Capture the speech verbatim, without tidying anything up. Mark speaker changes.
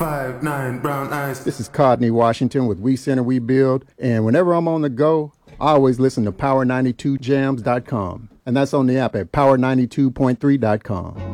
Speaker 1: five nine brown eyes.
Speaker 2: This is Codney Washington with We Center, We Build. And whenever I'm on the go, I always listen to power ninety-two jams dot com. And that's on the app at power ninety-two point three dot com.